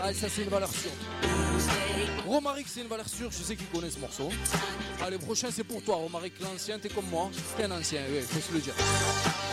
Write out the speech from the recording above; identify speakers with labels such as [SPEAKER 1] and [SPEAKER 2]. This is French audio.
[SPEAKER 1] Ah, ça c'est une valeur sûre. Romaric, c'est une valeur sûre, je sais qu'il connaît ce morceau. Allez, le prochain c'est pour toi, Romaric, l'ancien, t'es comme moi. T'es un ancien, oui, faut se le dire.